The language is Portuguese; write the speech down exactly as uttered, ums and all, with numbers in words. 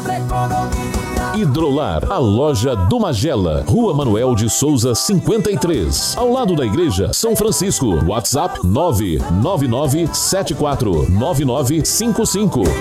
sobre economia. Hidrolar, a loja do Magela, Rua Manuel de Souza, cinquenta e três, ao lado da Igreja São Francisco. WhatsApp nove nove nove sete quatro nove nove cinco cinco.